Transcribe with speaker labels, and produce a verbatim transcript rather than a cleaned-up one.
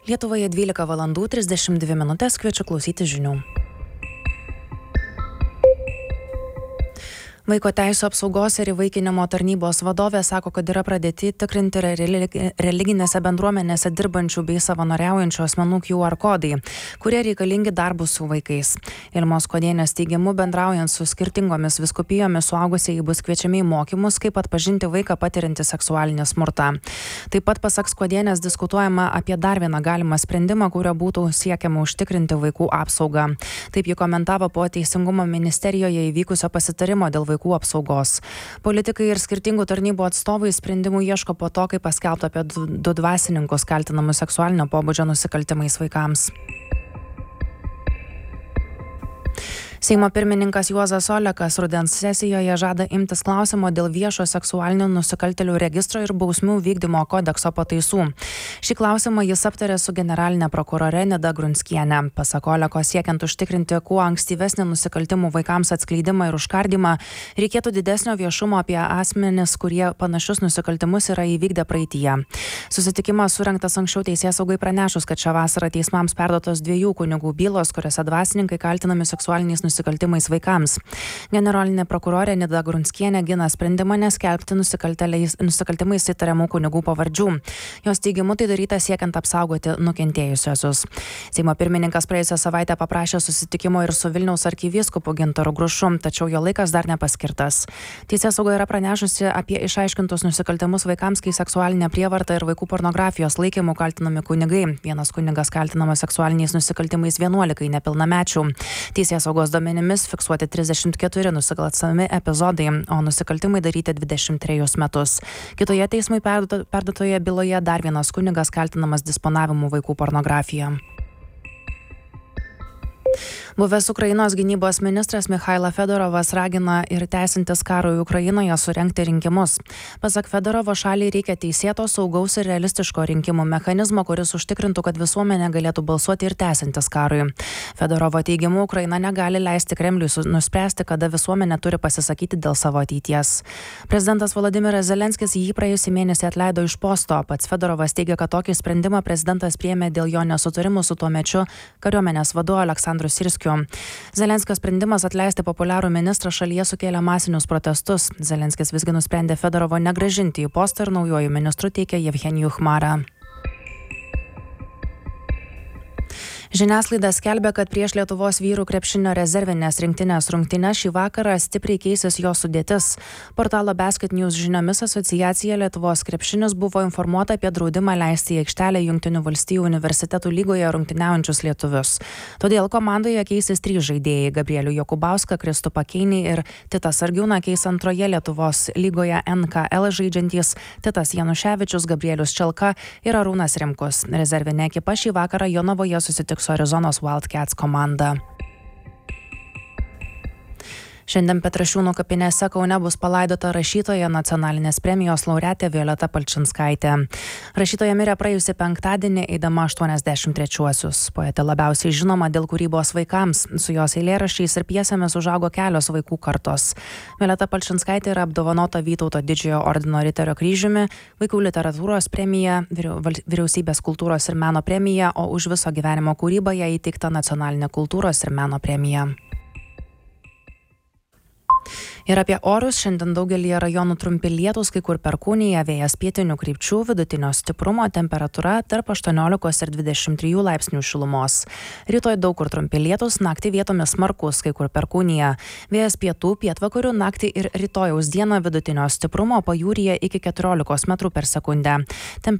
Speaker 1: Lietuvoje dvylika valandų trisdešimt dvi minutės, kviečiu klausyti žinių. Vaiko teisių apsaugos ir įvaikinimo tarnybos vadovė sako, kad yra pradėti tikrinti religinėse bendruomenėse dirbančių bei savanoriaujančių asmenų Q R kodai, kurie reikalingi darbui su vaikais. Ilmos Skuodienės teigimu, bendraujant su skirtingomis vyskupijomis, suaugusieji bus kviečiami į mokymus, kaip atpažinti vaiką patiriantį seksualinį smurtą. Taip pat, pasak Skuodienės, diskutuojama apie dar vieną galimą sprendimą, kurio būtų siekiama užtikrinti vaikų apsaugą. Taip ji komentavo po Teisingumo ministerijoje įvykusio pasitarimo dėl vaikų apsaugos. Politikai ir skirtingų tarnybų atstovai sprendimų ieško po to, kai paskelbta apie du dvasininkus kaltinamus seksualinio pobūdžio nusikaltimais vaikams. Seimo pirmininkas Juozas Olekas rudens sesijoje žada imtis klausimo dėl viešo seksualinių nusikaltėlių registro ir bausmių vykdymo kodekso pataisų. Šį klausimą jis aptarė su generalinė prokurore Nida Grunskienė. Pasak Oleko, siekiant užtikrinti kuo ankstyvesnį nusikaltimų vaikams atskleidimą ir užkardymą, reikėtų didesnio viešumo apie asmenis, kurie panašius nusikaltimus yra įvykdę praeityje. Susitikimas surengtas anksčiau teisėsaugai pranešus, kad šią vasarą teismams perduotos dviejų kunigų bylos, kuriuose dvasininkai kaltinami seksualiniais nusikaltimais nusikaltimais vaikams. Generalinė prokurorė Nida Grunskienė gina sprendimą neskelbti nusikaltimais įtariamų kunigų pavardžių. Jos teigimu tai daryta siekiant apsaugoti nukentėjusiosius. Seimo pirmininkas praėjusią savaitę paprašė susitikimo ir su Vilniaus arkivyskupu Gintaru Grušu, tačiau jo laikas dar nepaskirtas. Teisėsauga yra pranešusi apie išaiškintus nusikaltimus vaikams, kai seksualinė prievarta ir vaikų pornografijos laikymų kaltinami kunigai. Vienas kunigas kaltinamas seksualiniais nusikaltimais vienuolikai nepilnamečių. Teisėsaugos duomenimis fiksuoti trisdešimt keturi nusikalstami epizodai, o nusikaltimai daryti dvidešimt trejus metus. Kitoje teismui perduotoje byloje dar vienas kunigas kaltinamas disponavimu vaikų pornografija. Buvęs Ukrainos gynybos ministras Michailo Fedorovas ragina ir tęsiantis karui Ukrainoje surengti rinkimus. Pasak Fedorovo, šaliai reikia teisėto, saugaus ir realistiško rinkimų mechanizmo, kuris užtikrintų, kad visuomenė galėtų balsuoti ir tęsiantis karui. Fedorovo teigimu, Ukraina negali leisti Kremliui nuspręsti, kada visuomenė turi pasisakyti dėl savo ateities. Prezidentas Volodymyras Zelenskis jį praėjusį mėnesį atleido iš posto. Pats Fedorovas teigia, kad tokį sprendimą prezidentas priėmė dėl jo nesutarimų su tuomečiu kariuomenės vadu Aleksandru Sirskiu. Zelenskio sprendimas atleisti populiarų ministrą šalyje sukėlė masinius protestus. Zelenskis visgi nusprendė Fedorovo negrąžinti į postą ir naujojų ministrų teikia Jevgenijų Chmarą. Žiniasklaida skelbia, kad prieš Lietuvos vyrų krepšinio rezervinės rinktinės rungtynes šį vakarą stipriai keisis jo sudėtis. Portalo Basket News žiniomis asociacija Lietuvos krepšinis buvo informuota apie draudimą leisti į aikštelę Jungtinių valstijų universitetų lygoje rungtyniaujančius lietuvius. Todėl komandoje keisis trys žaidėjai: Gabrielių Jokubauską, Kristupą Keinį ir Titą Sargiūną keis antroje Lietuvos lygoje N K L žaidžiantys Titas Januševičius, Gabrielius Čelka ir Arūnas Rimkus. Rezervinė ekipa šį vakarą Jonavoje susitiks su Arizonos Wildcats komanda. Šiandien Petrašiūnų kapinėse Kaune bus palaidota rašytoja, nacionalinės premijos laureatė Violeta Palčinskaitė. Rašytoja mirė praėjusį penktadienį, eidama aštuoniasdešimt trečiuosius. Poetė labiausiai žinoma dėl kūrybos vaikams. Su jos eilėraščiais ir pjesėmis užaugo kelios vaikų kartos. Violeta Palčinskaitė yra apdovanota Vytauto didžiojo ordino Riterio kryžiumi, vaikų literatūros premija, vyriausybės kultūros ir meno premija, o už viso gyvenimo kūrybą jai įteikta nacionalinė kultūros ir meno premija. Ir apie orus. Šiandien daugelį rajonų trumpi lietūs, kai kur perkūnija, vėjas pietinių krypčių, vidutinio stiprumo, temperatūra tarp aštuoniolikos ir dvidešimt trijų laipsnių šilumos. Rytoj daug kur trumpi lietūs, naktį vietomis smarkus, kai kur perkūnija. Vėjas pietų, pietvakarių, naktį ir rytojaus dieną vidutinio stiprumo, pajūryje iki keturiolikos metrų per sekundę. Temperatūra